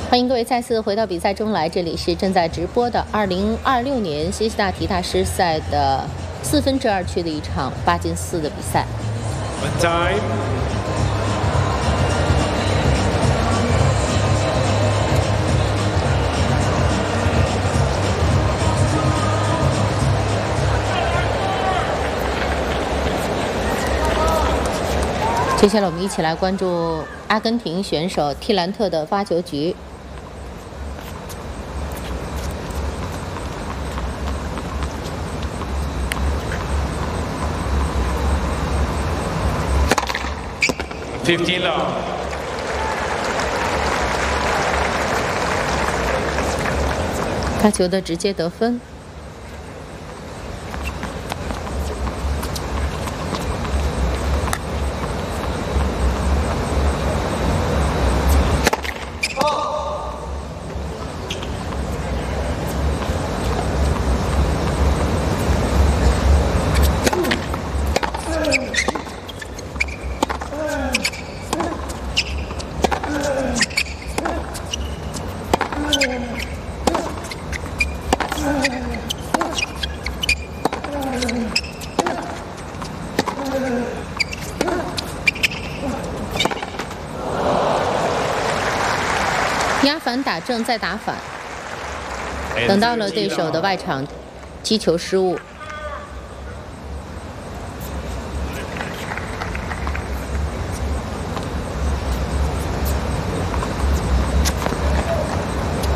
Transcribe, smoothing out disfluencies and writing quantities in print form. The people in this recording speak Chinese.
欢迎各位再次回到比赛中来，这里是正在直播的2026年西西大提大师赛的2/4区的一场8进4的比赛。接下来我们一起来关注阿根廷选手蒂兰特的发球局。 15 love. 发球的直接得分。压反打正再打反，等到了对手的外场击球失误。